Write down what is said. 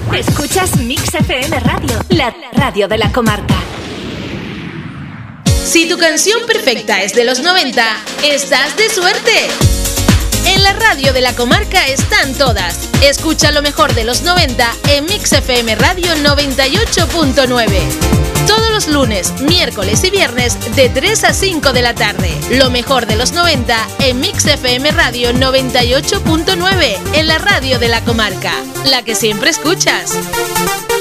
Escuchas Mix FM Radio, la radio de la comarca. Si tu canción perfecta es de los 90, estás de suerte. En la radio de la comarca están todas. Escucha lo mejor de los 90 en Mix FM Radio 98.9. Todos los lunes, miércoles y viernes de 3 a 5 de la tarde. Lo mejor de los 90 en Mix FM Radio 98.9, en la radio de la comarca, la que siempre escuchas.